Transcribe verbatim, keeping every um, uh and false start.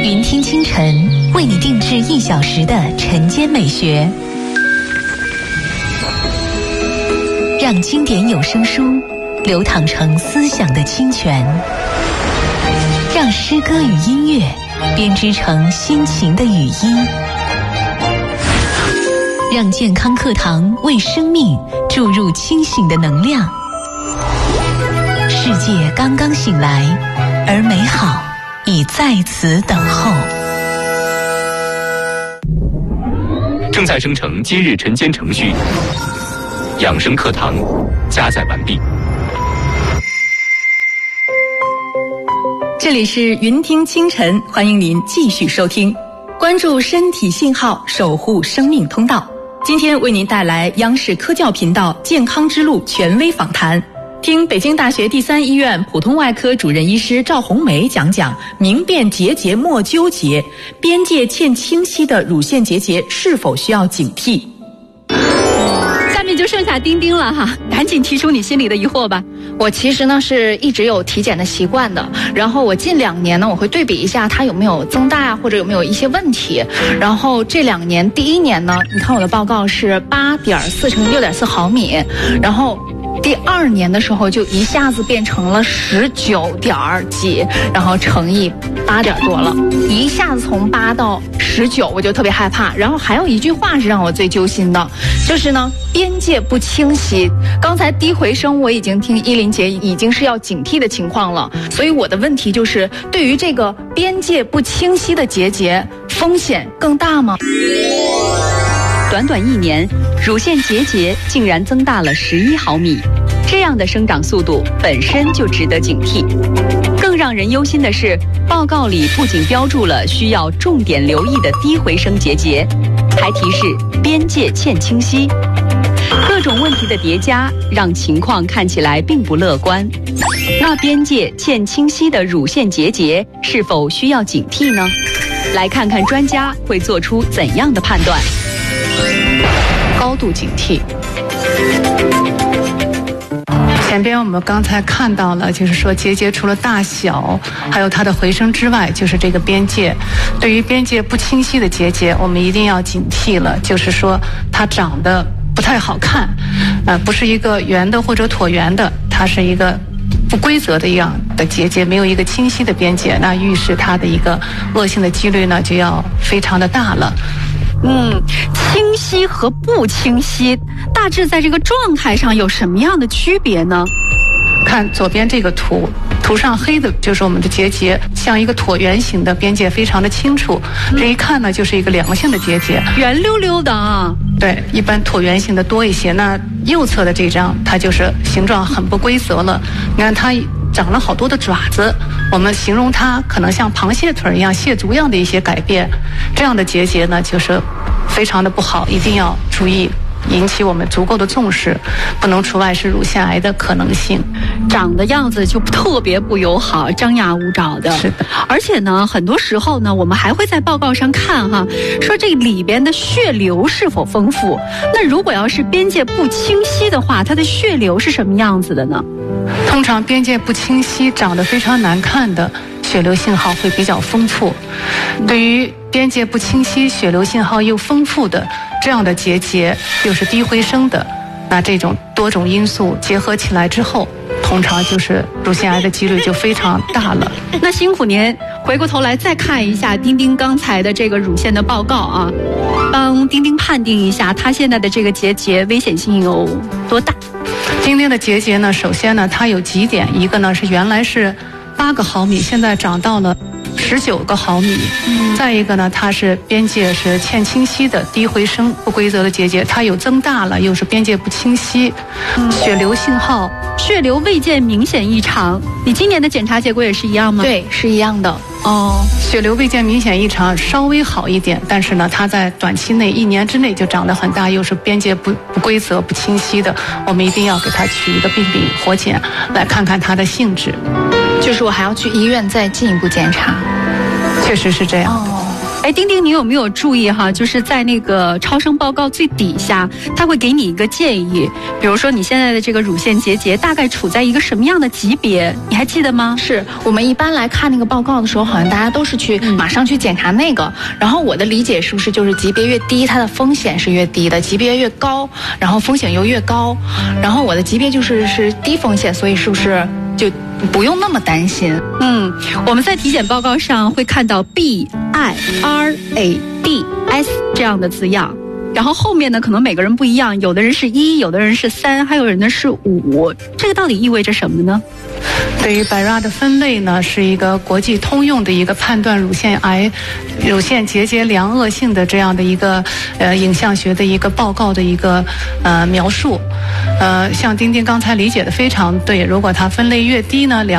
云听清晨为你定制一小时的晨间美学，让经典有声书流淌成思想的清泉，让诗歌与音乐编织成心情的语音，让健康课堂为生命注入清醒的能量。世界刚刚醒来，而美好已在此等候。 正在生成今日晨间程序，养生课堂加载完毕。 这里是云听清晨，欢迎您继续收听，关注身体信号，守护生命通道。今天为您带来央视科教频道健康之路权威访谈，听北京大学第三医院普通外科主任医师赵红梅讲讲明辨结节莫纠结，边界欠清晰的乳腺结节是否需要警惕。 下面就剩下丁丁了哈，赶紧提出你心里的疑惑吧。 我其实呢是一直有体检的习惯的，然后我近两年呢我会对比一下它有没有增大或者有没有一些问题。然后这两年第一年呢，你看我的报告是八点四乘以六点四毫米，然后第二年的时候就一下子变成了十九点几，然后乘以八点多了，一下子从八到十九，我就特别害怕。然后还有一句话是让我最揪心的，就是呢边界不清晰。刚才低回声我已经听依林姐已经是要警惕的情况了，所以我的问题就是对于这个边界不清晰的结节，风险更大吗？ 短短一年，乳腺结节竟然增大了十一毫米，这样的生长速度本身就值得警惕。更让人忧心的是，报告里不仅标注了需要重点留意的低回声结节，还提示边界欠清晰。各种问题的叠加，让情况看起来并不乐观。那边界欠清晰的乳腺结节是否需要警惕呢？来看看专家会做出怎样的判断。 高度警惕。前边我们刚才看到了，就是说结节除了大小还有它的回声之外，就是这个边界。对于边界不清晰的结节，我们一定要警惕了，就是说它长得不太好看，呃，不是一个圆的或者椭圆的，它是一个不规则的一样的结节，没有一个清晰的边界，那预示它的一个恶性的几率呢就要非常的大了。 嗯，清晰和不清晰，大致在这个状态上有什么样的区别呢？ 看左边这个图，图上黑的就是我们的结节，像一个椭圆形的，边界非常的清楚，这一看呢就是一个良性的结节， 圆溜溜的啊。 对，一般椭圆形的多一些。那右侧的这张，它就是形状很不规则了。你看它长了好多的爪子，我们形容它可能像螃蟹腿一样、蟹足一样的一些改变，这样的结节呢就是非常的不好，一定要注意，引起我们足够的重视，不能除外是乳腺癌的可能性。 长的样子就特别不友好，张牙舞爪的。 是的， 而且呢，很多时候呢，我们还会在报告上看哈，说这里边的血流是否丰富。那如果要是边界不清晰的话，它的血流是什么样子的呢？ 通常边界不清晰、长得非常难看的，血流信号会比较丰富。对于边界不清晰、血流信号又丰富的这样的结节，又是低回声的，那这种多种因素结合起来之后，通常就是乳腺癌的几率就非常大了。 那辛苦您回过头来再看一下丁丁刚才的这个乳腺的报告啊，帮丁丁判定一下他现在的这个结节危险性有多大。 丁丁的结节呢，首先呢它有几点，一个呢是原来是八个毫米，现在长到了十九个毫米。嗯，再一个呢，它是边界是欠清晰的低回声不规则的结节，它有增大了，又是边界不清晰。嗯，血流信号， 血流未见明显异常。你今年的检查结果也是一样吗？ 对，是一样的。 哦，血流未见明显异常，稍微好一点，但是呢，它在短期内一年之内就长得很大，又是边界不不规则、不清晰的，我们一定要给它取一个病理活检，来看看它的性质。 就是我还要去医院再进一步检查。 确实是这样的。 哦， 哎，丁丁，你有没有注意哈？就是在那个超声报告最底下，他会给你一个建议，比如说你现在的这个乳腺结节大概处在一个什么样的级别，你还记得吗？ 是我们一般来看那个报告的时候，好像大家都是去马上去检查那个。嗯、然后我的理解是不是就是级别越低，它的风险是越低的；级别越高，然后风险又越高。然后我的级别就是是低风险，所以是不是就不用那么担心？ 嗯，我们在体检报告上会看到 B I R A D S 这样的字样，然后后面呢可能每个人不一样，有的人是一，有的人是三，还有人呢是五，这个到底意味着什么呢？ 对于 B I R A 的分类呢，是一个国际通用的一个判断乳腺癌、乳腺结节良恶性的这样的一个呃影像学的一个报告的一个呃描述。呃，像丁丁刚才理解的非常对，如果它分类越低呢，良